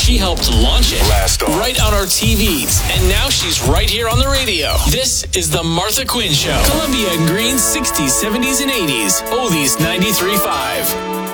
she helped launch it. Blast Off. Right on our TVs. And now she's right here on the radio. This is The Martha Quinn Show. Columbia and Green 60s, 70s, and 80s. Oldies 93.5.